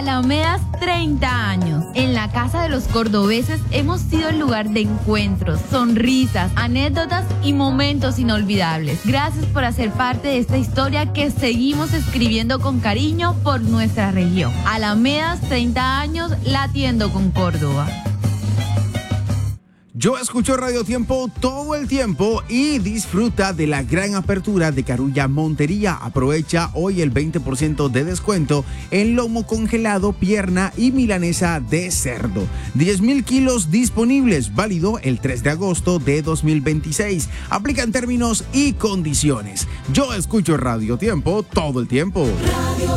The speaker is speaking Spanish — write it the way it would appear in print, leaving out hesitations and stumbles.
Alamedas 30 años. En la Casa de los Cordobeses hemos sido el lugar de encuentros, sonrisas, anécdotas y momentos inolvidables. Gracias por hacer parte de esta historia que seguimos escribiendo con cariño por nuestra región. Alamedas 30 años latiendo con Córdoba. Yo escucho Radio Tiempo todo el tiempo y disfruta de la gran apertura de Carulla Montería. Aprovecha hoy el 20% de descuento en lomo congelado, pierna y milanesa de cerdo. 10,000 kilos disponibles, válido el 3 de agosto de 2026. Aplican términos y condiciones. Yo escucho Radio Tiempo todo el tiempo.